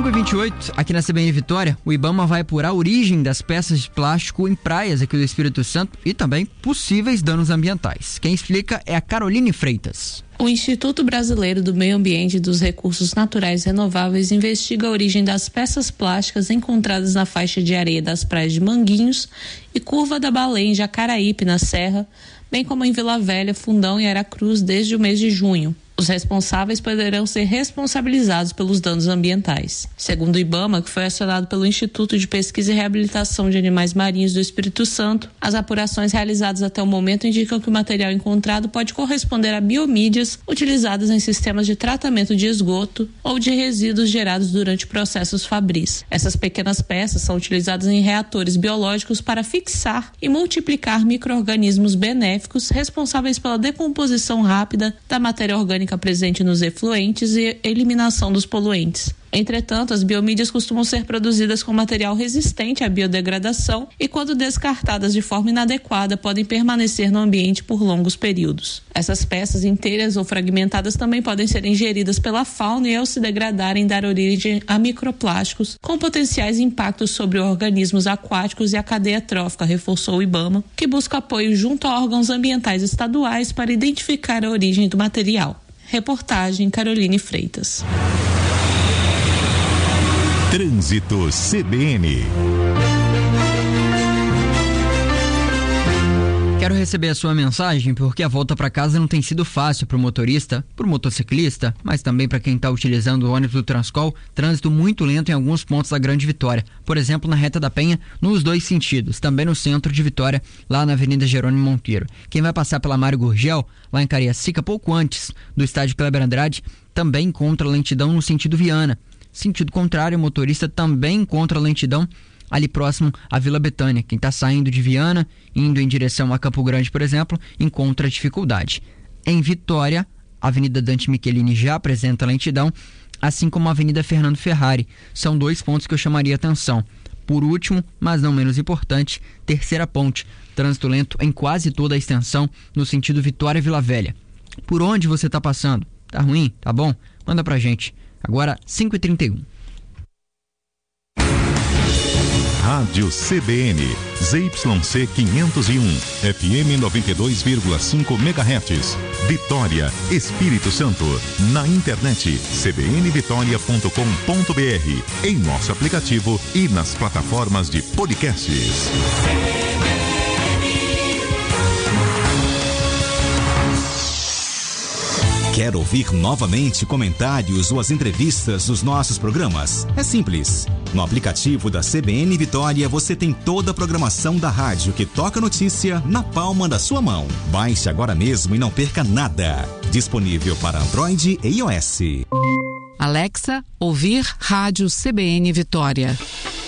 5h28, aqui na CBN Vitória, o IBAMA vai apurar a origem das peças de plástico em praias aqui do Espírito Santo e também possíveis danos ambientais. Quem explica é a Caroline Freitas. O Instituto Brasileiro do Meio Ambiente e dos Recursos Naturais Renováveis investiga a origem das peças plásticas encontradas na faixa de areia das praias de Manguinhos e Curva da Baleia, em Jacaraípe, na Serra, bem como em Vila Velha, Fundão e Aracruz desde o mês de junho. Os responsáveis poderão ser responsabilizados pelos danos ambientais. Segundo o IBAMA, que foi acionado pelo Instituto de Pesquisa e Reabilitação de Animais Marinhos do Espírito Santo, as apurações realizadas até o momento indicam que o material encontrado pode corresponder a biomídias utilizadas em sistemas de tratamento de esgoto ou de resíduos gerados durante processos fabris. Essas pequenas peças são utilizadas em reatores biológicos para fixar e multiplicar micro-organismos benéficos responsáveis pela decomposição rápida da matéria orgânica presente nos efluentes e eliminação dos poluentes. Entretanto, as biomídias costumam ser produzidas com material resistente à biodegradação e, quando descartadas de forma inadequada, podem permanecer no ambiente por longos períodos. Essas peças inteiras ou fragmentadas também podem ser ingeridas pela fauna e, ao se degradarem, dar origem a microplásticos com potenciais impactos sobre organismos aquáticos e a cadeia trófica, reforçou o IBAMA, que busca apoio junto a órgãos ambientais estaduais para identificar a origem do material. Reportagem Caroline Freitas. Trânsito CBN. Quero receber a sua mensagem porque a volta para casa não tem sido fácil para o motorista, para o motociclista, mas também para quem está utilizando o ônibus do Transcol. Trânsito muito lento em alguns pontos da Grande Vitória. Por exemplo, na Reta da Penha, nos dois sentidos. Também no centro de Vitória, lá na Avenida Jerônimo Monteiro. Quem vai passar pela Mário Gurgel, lá em Cariacica, pouco antes do estádio Kleber Andrade, também encontra lentidão no sentido Viana. Sentido contrário, o motorista também encontra lentidão ali próximo à Vila Betânia. Quem está saindo de Viana, indo em direção a Campo Grande, por exemplo, encontra dificuldade. Em Vitória, a Avenida Dante Michelini já apresenta lentidão, assim como a Avenida Fernando Ferrari. São dois pontos que eu chamaria atenção. Por último, mas não menos importante, Terceira Ponte. Trânsito lento em quase toda a extensão no sentido Vitória-Vila Velha. Por onde você está passando? Tá ruim? Tá bom? Manda pra gente. Agora, 5h31. Rádio CBN, ZYC 501, FM 92,5 MHz, Vitória, Espírito Santo. Na internet, cbnvitoria.com.br, em nosso aplicativo e nas plataformas de podcasts. Quer ouvir novamente comentários ou as entrevistas dos nossos programas? É simples. No aplicativo da CBN Vitória você tem toda a programação da rádio que toca notícia na palma da sua mão. Baixe agora mesmo e não perca nada. Disponível para Android e iOS. Alexa, ouvir Rádio CBN Vitória.